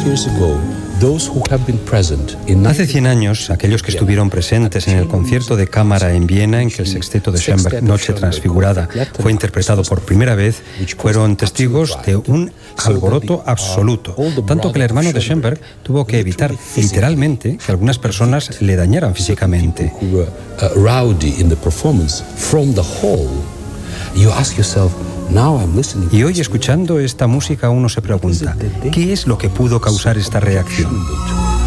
Hace 100 años, aquellos que estuvieron presentes en el concierto de cámara en Viena en que el sexteto de Schoenberg, Noche Transfigurada, fue interpretado por primera vez, fueron testigos de un alboroto absoluto, tanto que el hermano de Schoenberg tuvo que evitar literalmente que algunas personas le dañaran físicamente. Y hoy, escuchando esta música, uno se pregunta, ¿qué es lo que pudo causar esta reacción?